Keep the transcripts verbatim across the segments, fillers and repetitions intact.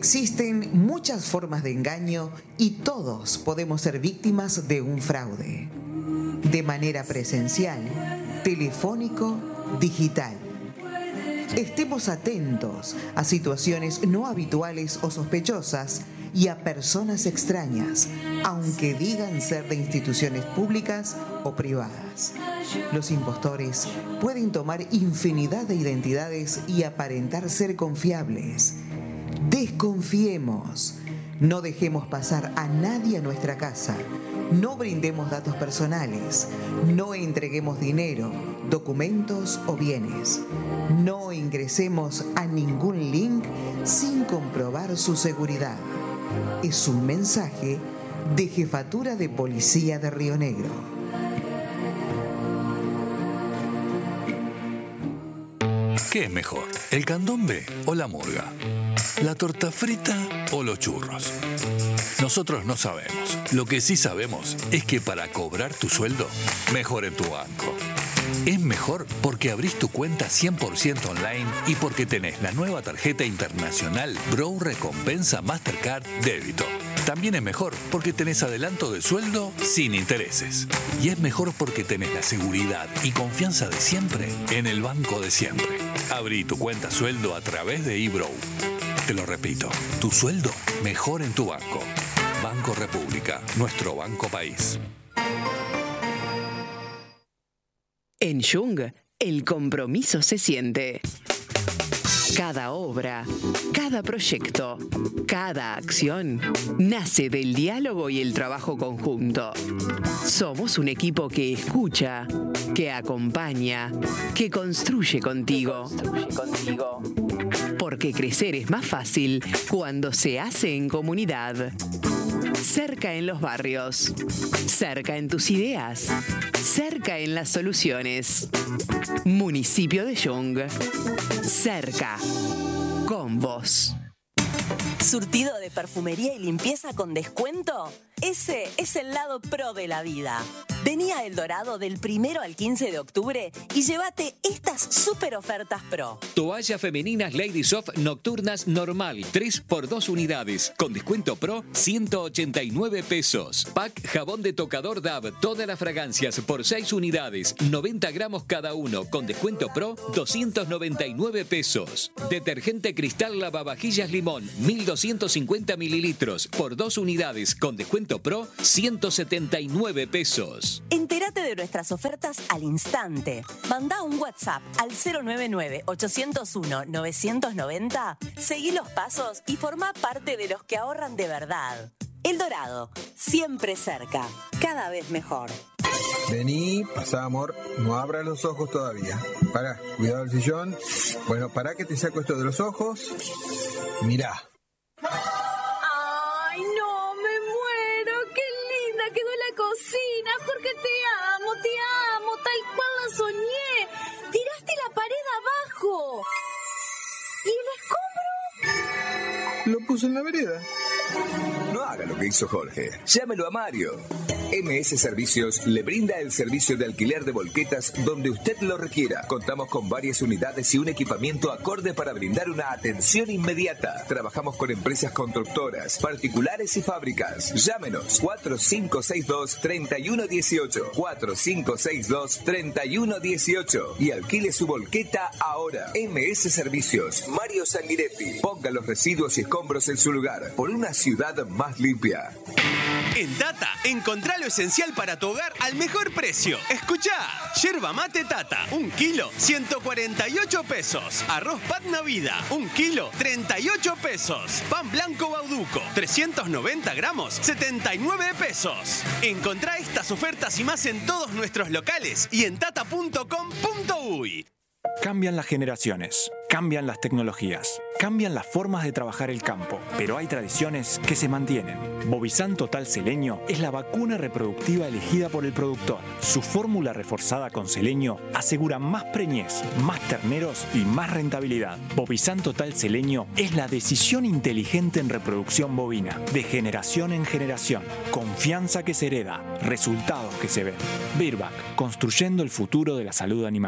Existen muchas formas de engaño y todos podemos ser víctimas de un fraude. De manera presencial, telefónico, digital. Estemos atentos a situaciones no habituales o sospechosas y a personas extrañas, aunque digan ser de instituciones públicas o privadas. Los impostores pueden tomar infinidad de identidades y aparentar ser confiables. Desconfiemos. No dejemos pasar a nadie a nuestra casa. No brindemos datos personales. No entreguemos dinero, documentos o bienes. No ingresemos a ningún link sin comprobar su seguridad. Es un mensaje de Jefatura de Policía de Río Negro. ¿Qué es mejor, el candombe o la murga? ¿La torta frita o los churros? Nosotros no sabemos. Lo que sí sabemos es que para cobrar tu sueldo, mejor en tu banco. Es mejor porque abrís tu cuenta cien por ciento online y porque tenés la nueva tarjeta internacional Bro Recompensa Mastercard Débito. También es mejor porque tenés adelanto de sueldo sin intereses. Y es mejor porque tenés la seguridad y confianza de siempre en el banco de siempre. Abrí tu cuenta sueldo a través de eBrow. Te lo repito, tu sueldo mejor en tu banco. Banco República, nuestro banco país. En Jung, el compromiso se siente. Cada obra, cada proyecto, cada acción nace del diálogo y el trabajo conjunto. Somos un equipo que escucha, que acompaña, que construye contigo. Construye contigo. Porque crecer es más fácil cuando se hace en comunidad. Cerca en los barrios, cerca en tus ideas, cerca en las soluciones. Municipio de Jung, cerca, con vos. ¿Surtido de perfumería y limpieza con descuento? Ese es el lado pro de la vida. Vení a El Dorado del primero al quince de octubre y llévate estas super ofertas pro. Toallas femeninas Lady Soft nocturnas normal, tres por dos unidades. Con descuento pro, ciento ochenta y nueve pesos. Pack jabón de tocador D A V, todas las fragancias por seis unidades, noventa gramos cada uno. Con descuento pro, doscientos noventa y nueve pesos. Detergente Cristal lavavajillas limón, mil doscientos cincuenta mililitros por dos unidades. Con descuento pro, ciento setenta y nueve pesos. Entérate de nuestras ofertas al instante. Mandá un WhatsApp al cero nueve nueve, ocho cero uno, nueve nueve cero, seguí los pasos y formá parte de los que ahorran de verdad. El Dorado, siempre cerca, cada vez mejor. Vení, pasá, amor, no abras los ojos todavía. Pará, cuidado el sillón. Bueno, pará que te saco esto de los ojos. Mirá. Ay, no, me muero. Qué linda quedó la cocina. Jorge, te amo, te amo. Tal cual la soñé. Tiraste la pared abajo. ¿Y el escombro? Lo puse en la vereda. No haga lo que hizo Jorge. Llámelo a Mario. M S Servicios le brinda el servicio de alquiler de volquetas donde usted lo requiera. Contamos con varias unidades y un equipamiento acorde para brindar una atención inmediata. Trabajamos con empresas constructoras, particulares y fábricas. Llámenos cuatro cinco seis dos, tres uno uno ocho, cuatro cinco seis dos, tres uno uno ocho y alquile su volqueta ahora. M S Servicios, Mario Sanguinetti. Ponga los residuos y escombros en su lugar por una ciudad más limpia. En Tata, encontrá lo esencial para tu hogar al mejor precio. Escuchá, yerba mate Tata, un kilo, ciento cuarenta y ocho pesos. Arroz Patna Vida, un kilo, treinta y ocho pesos. Pan blanco Bauduco, trescientos noventa gramos, setenta y nueve pesos. Encontrá estas ofertas y más en todos nuestros locales y en tata punto com punto uy. Cambian las generaciones, cambian las tecnologías, cambian las formas de trabajar el campo, pero hay tradiciones que se mantienen. Bovizan Total Seleño es la vacuna reproductiva elegida por el productor. Su fórmula reforzada con selenio asegura más preñez, más terneros y más rentabilidad. Bovizan Total Seleño es la decisión inteligente en reproducción bovina, de generación en generación. Confianza que se hereda, resultados que se ven. Virbac, construyendo el futuro de la salud animal.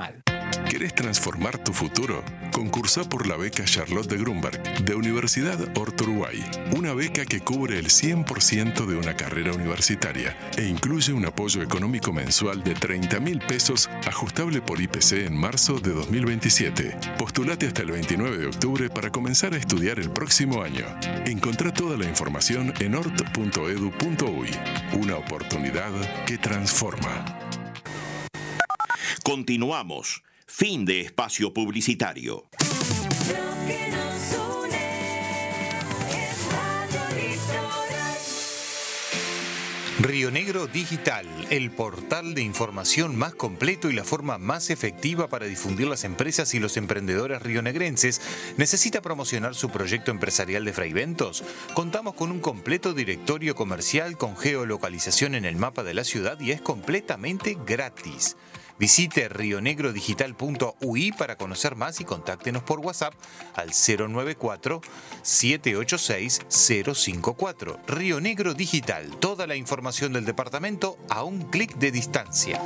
¿Querés transformar tu futuro? Concursá por la beca Charlotte de Grunberg de Universidad Horto Uruguay. Una beca que cubre el cien por ciento de una carrera universitaria e incluye un apoyo económico mensual de treinta mil pesos ajustable por I P C en marzo de dos mil veintisiete. Postulate hasta el veintinueve de octubre para comenzar a estudiar el próximo año. Encontrá toda la información en hort punto edu punto uy. Una oportunidad que transforma. Continuamos. Fin de espacio publicitario. Río Negro Digital, el portal de información más completo y la forma más efectiva para difundir las empresas y los emprendedores rionegrenses. ¿Necesita promocionar su proyecto empresarial de Fraiventos? Contamos con un completo directorio comercial con geolocalización en el mapa de la ciudad y es completamente gratis. Visite rionegro-digital punto uy para conocer más y contáctenos por WhatsApp al cero nueve cuatro, siete ocho seis, cero cinco cuatro. Río Negro Digital, toda la información del departamento a un clic de distancia.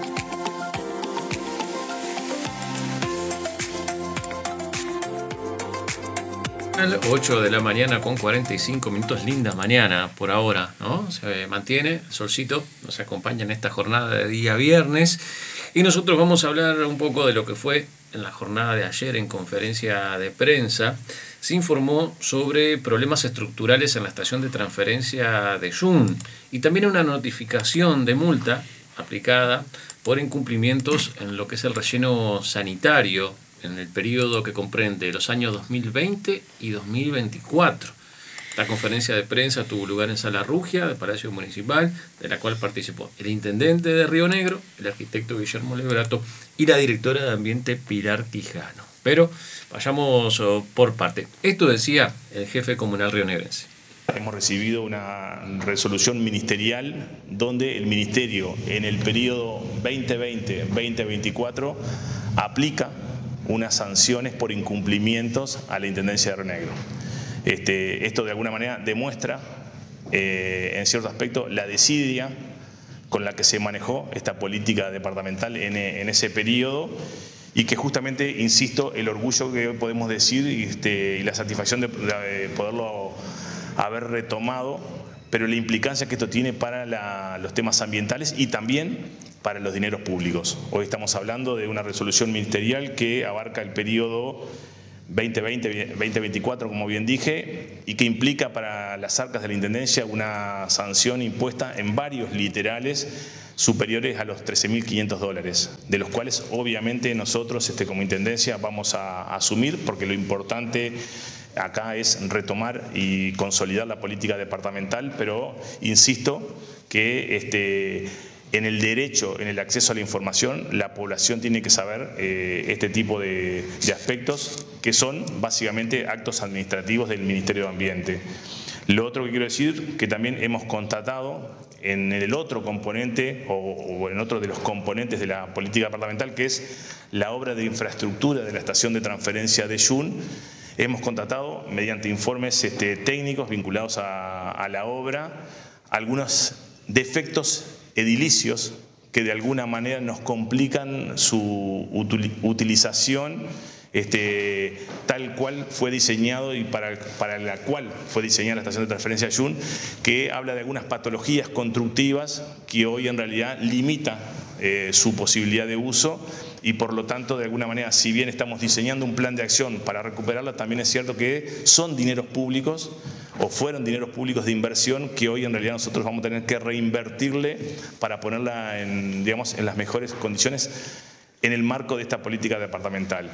ocho de la mañana con cuarenta y cinco minutos, linda mañana por ahora, ¿no? Se mantiene el solcito, nos acompaña en esta jornada de día viernes y nosotros vamos a hablar un poco de lo que fue en la jornada de ayer en conferencia de prensa. Se informó sobre problemas estructurales en la estación de transferencia de Jun y también una notificación de multa aplicada por incumplimientos en lo que es el relleno sanitario en el periodo que comprende los años dos mil veinte y dos mil veinticuatro. La conferencia de prensa tuvo lugar en Sala Rugia del Palacio Municipal, de la cual participó el intendente de Río Negro, el arquitecto Guillermo Lebrato y la directora de Ambiente Pilar Quijano. Pero vayamos por parte. Esto decía el jefe comunal rionegrense. Hemos recibido una resolución ministerial donde el ministerio en el periodo veinte veinte veinte veinticuatro aplica unas sanciones por incumplimientos a la Intendencia de Río Negro. Este, esto de alguna manera demuestra, eh, en cierto aspecto, la desidia con la que se manejó esta política departamental en, en ese periodo y que justamente, insisto, el orgullo que podemos decir y, este, y la satisfacción de, de poderlo haber retomado, pero la implicancia que esto tiene para la, los temas ambientales y también para los dineros públicos. Hoy estamos hablando de una resolución ministerial que abarca el periodo veinte veinte veinte veinticuatro, como bien dije, y que implica para las arcas de la Intendencia una sanción impuesta en varios literales superiores a los trece mil quinientos dólares, de los cuales obviamente nosotros este, como Intendencia vamos a, a asumir, porque lo importante acá es retomar y consolidar la política departamental, pero insisto que este, en el derecho, en el acceso a la información, la población tiene que saber eh, este tipo de, de aspectos que son básicamente actos administrativos del Ministerio de Ambiente. Lo otro que quiero decir, que también hemos constatado en el otro componente o, o en otro de los componentes de la política departamental, que es la obra de infraestructura de la estación de transferencia de Jun, hemos constatado mediante informes este, técnicos vinculados a, a la obra algunos defectos edilicios que de alguna manera nos complican su util, utilización este, tal cual fue diseñado y para, para la cual fue diseñada la estación de transferencia de Jun, que habla de algunas patologías constructivas que hoy en realidad limita eh, su posibilidad de uso y por lo tanto de alguna manera, si bien estamos diseñando un plan de acción para recuperarla, también es cierto que son dineros públicos o fueron dineros públicos de inversión que hoy en realidad nosotros vamos a tener que reinvertirle para ponerla en, digamos, en las mejores condiciones en el marco de esta política departamental.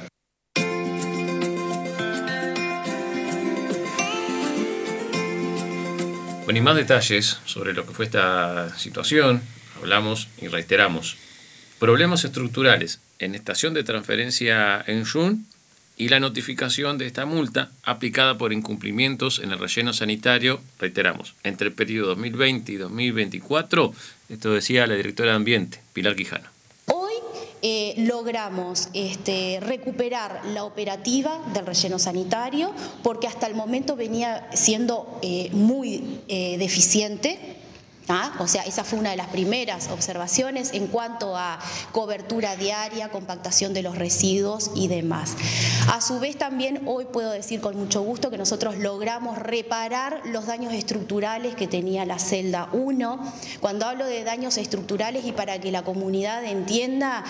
Bueno, y más detalles sobre lo que fue esta situación, hablamos y reiteramos. Problemas estructurales en estación de transferencia en Jun y la notificación de esta multa aplicada por incumplimientos en el relleno sanitario, reiteramos, entre el periodo dos mil veinte y dos mil veinticuatro, esto decía la directora de Ambiente, Pilar Quijano. Hoy eh, logramos este, recuperar la operativa del relleno sanitario porque hasta el momento venía siendo eh, muy eh, deficiente. ¿Ah? O sea, esa fue una de las primeras observaciones en cuanto a cobertura diaria, compactación de los residuos y demás. A su vez también hoy puedo decir con mucho gusto que nosotros logramos reparar los daños estructurales que tenía la celda uno. Cuando hablo de daños estructurales y para que la comunidad entienda,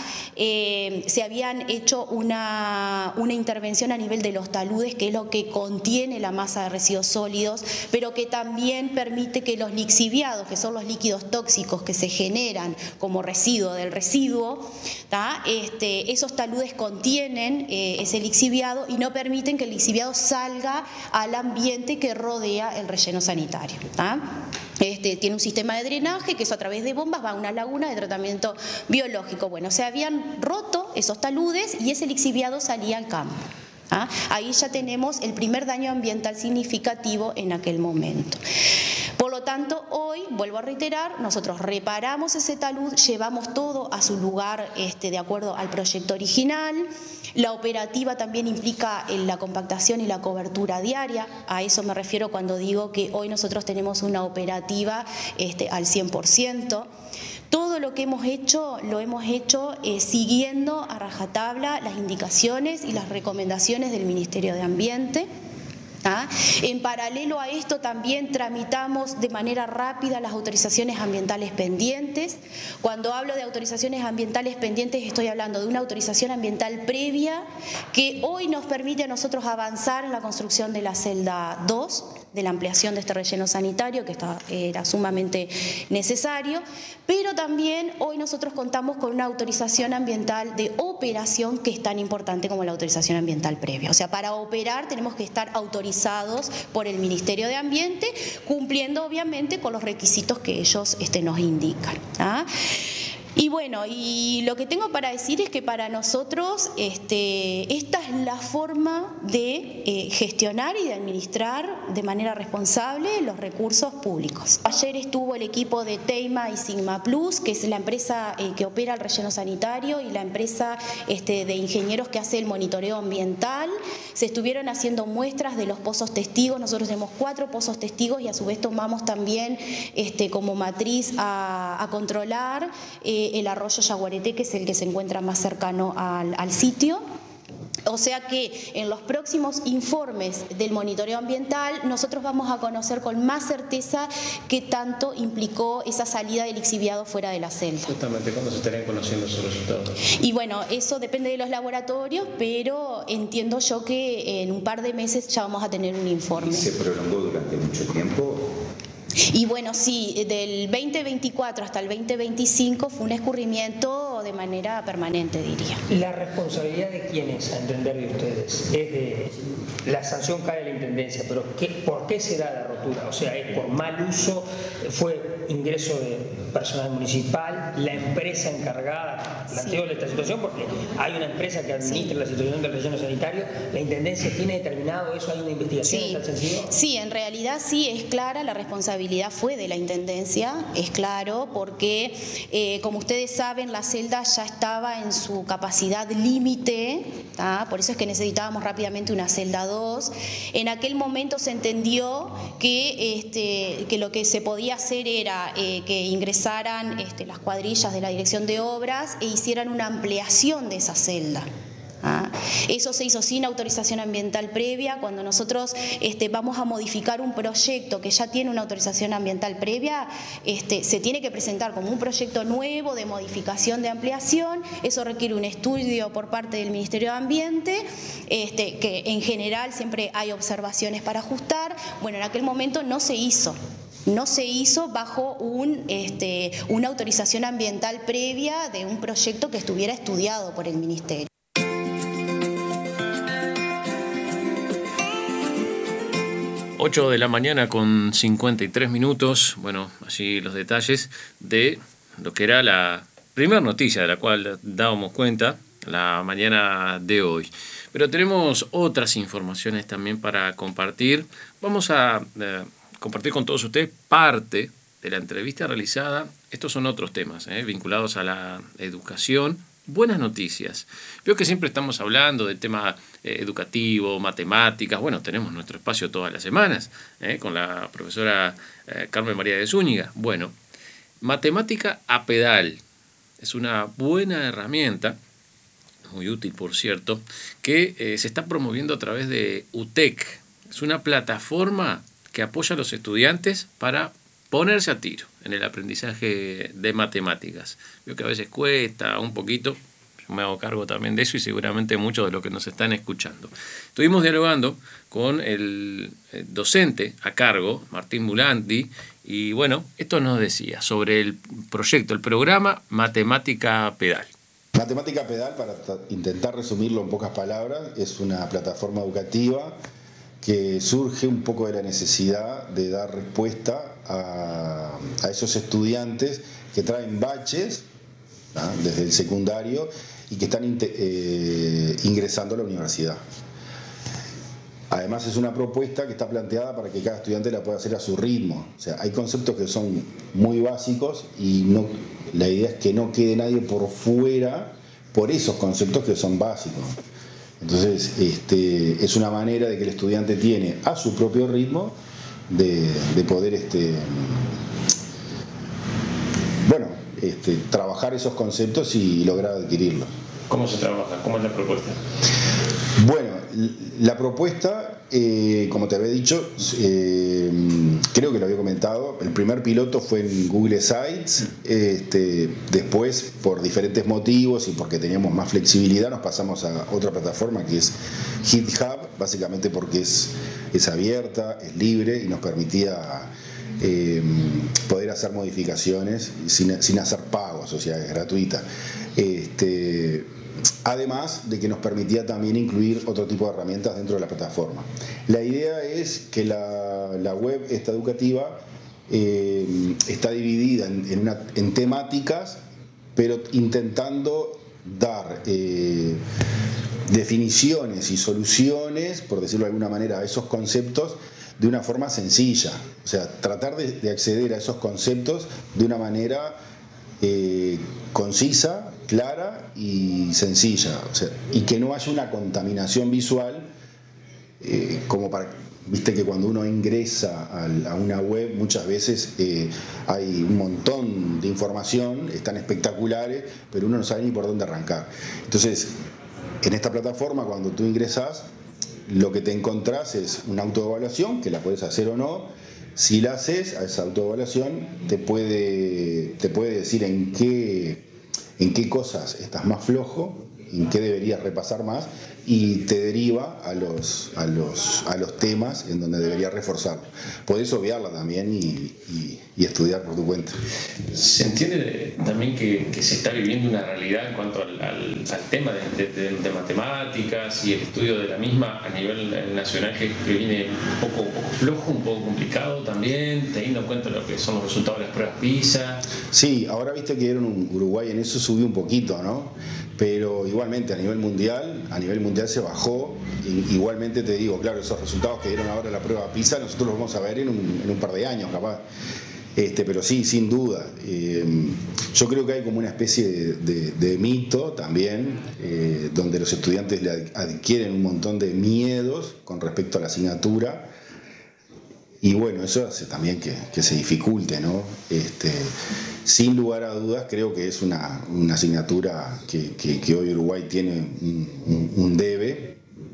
eh, se habían hecho una, una intervención a nivel de los taludes, que es lo que contiene la masa de residuos sólidos, pero que también permite que los lixiviados, que son los líquidos tóxicos que se generan como residuo del residuo, este, esos taludes contienen eh, ese lixiviado y no permiten que el lixiviado salga al ambiente que rodea el relleno sanitario. Este, tiene un sistema de drenaje que eso a través de bombas va a una laguna de tratamiento biológico. Bueno, se habían roto esos taludes y ese lixiviado salía al campo. ¿Ah? Ahí ya tenemos el primer daño ambiental significativo en aquel momento. Por lo tanto, hoy, vuelvo a reiterar, nosotros reparamos ese talud, llevamos todo a su lugar este, de acuerdo al proyecto original. La operativa también implica la compactación y la cobertura diaria. A eso me refiero cuando digo que hoy nosotros tenemos una operativa este, al cien por ciento. Todo lo que hemos hecho, lo hemos hecho eh, siguiendo a rajatabla las indicaciones y las recomendaciones del Ministerio de Ambiente. ¿Ah? En paralelo a esto también tramitamos de manera rápida las autorizaciones ambientales pendientes. Cuando hablo de autorizaciones ambientales pendientes estoy hablando de una autorización ambiental previa que hoy nos permite a nosotros avanzar en la construcción de la celda dos, de la ampliación de este relleno sanitario que está, era sumamente necesario, pero también hoy nosotros contamos con una autorización ambiental de operación que es tan importante como la autorización ambiental previa. O sea, para operar tenemos que estar autorizados por el Ministerio de Ambiente, cumpliendo obviamente con los requisitos que ellos este, nos indican. ¿Ah? Y bueno, y lo que tengo para decir es que para nosotros este, esta es la forma de eh, gestionar y de administrar de manera responsable los recursos públicos. Ayer estuvo el equipo de Teima y Sigma Plus, que es la empresa eh, que opera el relleno sanitario y la empresa este, de ingenieros que hace el monitoreo ambiental. Se estuvieron haciendo muestras de los pozos testigos. Nosotros tenemos cuatro pozos testigos y a su vez tomamos también este, como matriz a, a controlar eh, el arroyo Yaguareté, que es el que se encuentra más cercano al, al sitio. O sea que en los próximos informes del monitoreo ambiental nosotros vamos a conocer con más certeza qué tanto implicó esa salida de lixiviado fuera de la celda. Justamente, ¿cuándo se estarían conociendo esos resultados? Y bueno, eso depende de los laboratorios, pero entiendo yo que en un par de meses ya vamos a tener un informe. ¿Se prolongó durante mucho tiempo? Y bueno, sí, del veinte veinticuatro hasta el veinte veinticinco fue un escurrimiento de manera permanente, diría. ¿La responsabilidad de quién es, a entender de ustedes? Es de la sanción cae a la intendencia, pero ¿qué, ¿por qué se da la rotura? O sea, ¿es por mal uso? ¿Fue ingreso de personal municipal? ¿La empresa encargada planteó sí. esta situación? Porque hay una empresa que administra sí. la situación del relleno sanitario. ¿La intendencia tiene determinado eso? ¿Hay una investigación sí. en tal sentido? Sí, en realidad sí es clara la responsabilidad fue de la intendencia, es claro, porque eh, como ustedes saben la celda ya estaba en su capacidad límite, por eso es que necesitábamos rápidamente una celda dos. En aquel momento se entendió que, este, que lo que se podía hacer era eh, que ingresaran este, las cuadrillas de la dirección de obras e hicieran una ampliación de esa celda. ¿Ah? Eso se hizo sin autorización ambiental previa. Cuando nosotros este, vamos a modificar un proyecto que ya tiene una autorización ambiental previa, este, se tiene que presentar como un proyecto nuevo de modificación, de ampliación. Eso requiere un estudio por parte del Ministerio de Ambiente, este, que en general siempre hay observaciones para ajustar. Bueno, en aquel momento no se hizo. No se hizo bajo un, este, una autorización ambiental previa de un proyecto que estuviera estudiado por el Ministerio. ocho de la mañana con cincuenta y tres minutos, bueno, allí los detalles de lo que era la primera noticia de la cual dábamos cuenta la mañana de hoy. Pero tenemos otras informaciones también para compartir. Vamos a eh, compartir con todos ustedes parte de la entrevista realizada. Estos son otros temas eh, vinculados a la educación. Buenas noticias. Veo que siempre estamos hablando del tema eh, educativo, matemáticas. Bueno, tenemos nuestro espacio todas las semanas eh, con la profesora eh, Carmen María de Zúñiga. Bueno, Matemática a pedal. Es una buena herramienta, muy útil por cierto, que eh, se está promoviendo a través de U T E C. Es una plataforma que apoya a los estudiantes para ponerse a tiro en el aprendizaje de matemáticas. Veo que a veces cuesta un poquito, yo me hago cargo también de eso y seguramente muchos de los que nos están escuchando. Estuvimos dialogando con el docente a cargo, Martín Bulandi, y bueno, esto nos decía sobre el proyecto, el programa Matemática Pedal. Matemática Pedal, para intentar resumirlo en pocas palabras, es una plataforma educativa que surge un poco de la necesidad de dar respuesta a, a esos estudiantes que traen baches, ¿no?, desde el secundario y que están eh, ingresando a la universidad. Además es una propuesta que está planteada para que cada estudiante la pueda hacer a su ritmo. O sea, hay conceptos que son muy básicos y no, la idea es que no quede nadie por fuera por esos conceptos que son básicos. Entonces, este, es una manera de que el estudiante tiene a su propio ritmo de, de poder este, bueno, este, trabajar esos conceptos y lograr adquirirlos. ¿Cómo se trabaja? ¿Cómo es la propuesta? Bueno, la propuesta, eh, como te había dicho, eh, creo que lo había comentado, el primer piloto fue en Google Sites, este, después por diferentes motivos y porque teníamos más flexibilidad nos pasamos a otra plataforma que es GitHub, básicamente porque es, es abierta, es libre y nos permitía eh, poder hacer modificaciones sin, sin hacer pagos, o sea, es gratuita. Este, Además de que nos permitía también incluir otro tipo de herramientas dentro de la plataforma. La idea es que la, la web esta educativa eh, está dividida en, en, una, en temáticas, pero intentando dar eh, definiciones y soluciones, por decirlo de alguna manera, a esos conceptos de una forma sencilla. O sea, tratar de, de acceder a esos conceptos de una manera eh, concisa, clara y sencilla, o sea, y que no haya una contaminación visual, eh, como para, viste que cuando uno ingresa a, a una web muchas veces eh, hay un montón de información, están espectaculares, pero uno no sabe ni por dónde arrancar. Entonces, en esta plataforma cuando tú ingresas, lo que te encontrás es una autoevaluación, que la puedes hacer o no. Si la haces, a esa autoevaluación te puede, te puede decir en qué en qué cosas estás más flojo, en qué deberías repasar más y te deriva a los, a los, a los temas en donde deberías reforzarlo. Podés obviarla también y, y, y estudiar por tu cuenta. ¿Se entiende también que, que se está viviendo una realidad en cuanto al, al, al tema de, de, de matemáticas y el estudio de la misma a nivel nacional que, que viene un poco, un poco flojo, un poco complicado también, teniendo en cuenta lo que son los resultados de las pruebas PISA? Sí, ahora viste que dieron un Uruguay, en eso subió un poquito, ¿no? Pero igualmente a nivel mundial, a nivel mundial se bajó. Igualmente te digo, claro, esos resultados que dieron ahora la prueba PISA, nosotros los vamos a ver en un, en un par de años, capaz. Este, pero sí, sin duda. Eh, yo creo que hay como una especie de, de, de mito también, eh, donde los estudiantes le adquieren un montón de miedos con respecto a la asignatura. Y bueno, eso hace también que, que se dificulte, ¿no? Este, sin lugar a dudas, creo que es una, una asignatura que, que, que hoy Uruguay tiene un, un, un debe.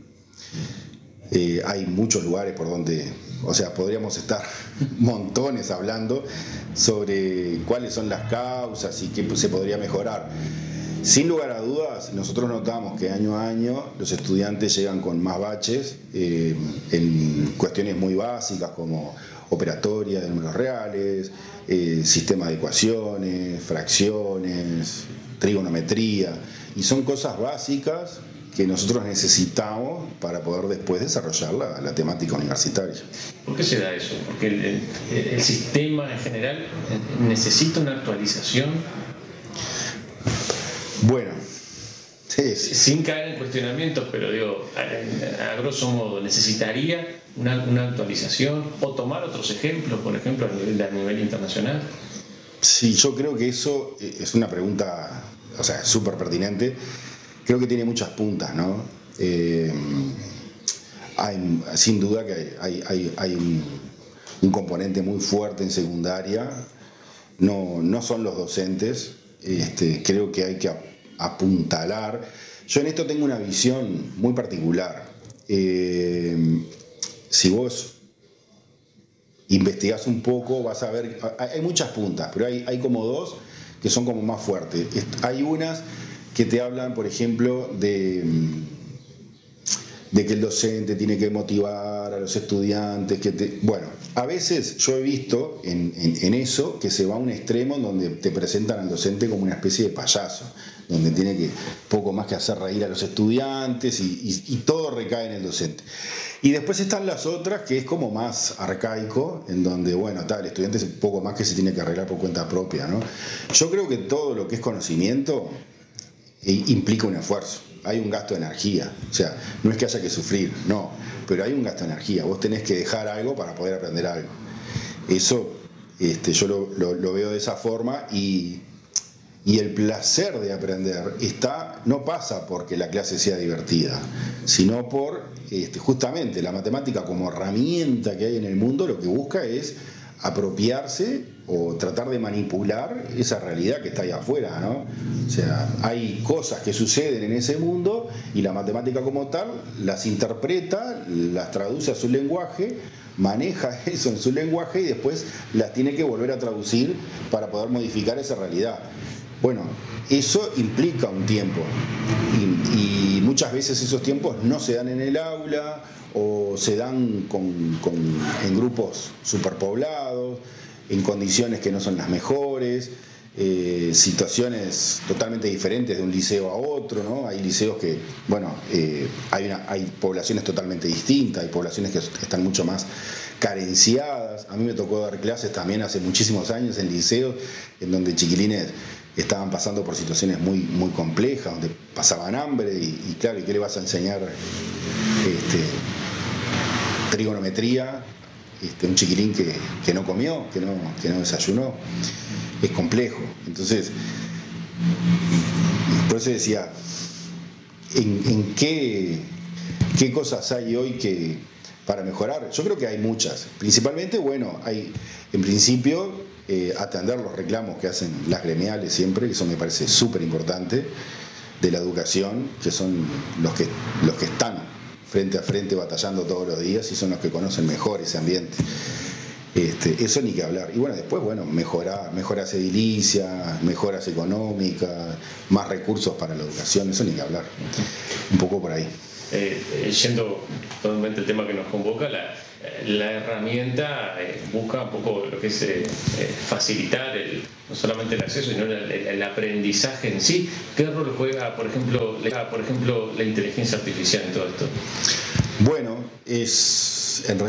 Eh, hay muchos lugares por donde, o sea, podríamos estar montones hablando sobre cuáles son las causas y qué se podría mejorar. Sin lugar a dudas, nosotros notamos que año a año los estudiantes llegan con más baches eh, en cuestiones muy básicas como operatoria de números reales, eh, sistema de ecuaciones, fracciones, trigonometría, y son cosas básicas que nosotros necesitamos para poder después desarrollar la, la temática universitaria. ¿Por qué se da eso? Porque el, el, el sistema en general necesita una actualización. Bueno, sí. Sin caer en cuestionamientos, pero digo, a, a grosso modo, ¿necesitaría una, una actualización o tomar otros ejemplos, por ejemplo, a nivel, a nivel internacional? Sí, yo creo que eso es una pregunta, o sea, súper pertinente. Creo que tiene muchas puntas, ¿no? Eh, hay, sin duda que hay, hay, hay un, un componente muy fuerte en secundaria no, no son los docentes. Este, creo que hay que apuntalar. Yo en esto tengo una visión muy particular. Eh, si vos investigás un poco, vas a ver, hay muchas puntas, pero hay, hay como dos que son como más fuertes. Hay unas que te hablan, por ejemplo, de, de que el docente tiene que motivar a los estudiantes. Que te, bueno, a veces yo he visto en, en, en eso que se va a un extremo en donde te presentan al docente como una especie de payaso, donde tiene que poco más que hacer reír a los estudiantes y, y, y todo recae en el docente. Y después están las otras que es como más arcaico, en donde, bueno, tal, el estudiante es un poco más que se tiene que arreglar por cuenta propia, ¿no? Yo creo que todo lo que es conocimiento implica un esfuerzo, hay un gasto de energía, o sea, no es que haya que sufrir, no, pero hay un gasto de energía, vos tenés que dejar algo para poder aprender algo. Eso este, yo lo, lo, lo veo de esa forma y... Y el placer de aprender está, no pasa porque la clase sea divertida, sino por este, justamente la matemática como herramienta que hay en el mundo, lo que busca es apropiarse o tratar de manipular esa realidad que está ahí afuera, ¿no? O sea, hay cosas que suceden en ese mundo y la matemática como tal las interpreta, las traduce a su lenguaje, maneja eso en su lenguaje y después las tiene que volver a traducir para poder modificar esa realidad. Bueno, eso implica un tiempo y, y muchas veces esos tiempos no se dan en el aula o se dan con, con, en grupos superpoblados, en condiciones que no son las mejores, eh, situaciones totalmente diferentes de un liceo a otro, ¿no? Hay liceos que, bueno, eh, hay, una, hay poblaciones totalmente distintas, hay poblaciones que están mucho más carenciadas. A mí me tocó dar clases también hace muchísimos años en liceos en donde chiquilines estaban pasando por situaciones muy, muy complejas, donde pasaban hambre y, y claro, ¿y qué le vas a enseñar? Este, trigonometría, este, un chiquilín que, que no comió, que no, que no desayunó. Es complejo. Entonces, por eso decía, ¿en, en qué, qué cosas hay hoy que para mejorar? Yo creo que hay muchas. Principalmente, bueno, hay, en principio, Eh, atender los reclamos que hacen las gremiales siempre, que eso me parece súper importante, de la educación, que son los que, los que están frente a frente batallando todos los días y son los que conocen mejor ese ambiente. Este, eso ni que hablar. Y bueno, después, bueno, mejorar, mejoras edilicias, mejoras económicas, más recursos para la educación, eso ni que hablar. Un poco por ahí. Eh, yendo totalmente el tema que nos convoca, la, la herramienta eh, busca un poco lo que es eh, facilitar el, no solamente el acceso, sino el, el aprendizaje en sí. ¿Qué rol juega, por ejemplo, la, por ejemplo, la inteligencia artificial en todo esto? Bueno, es en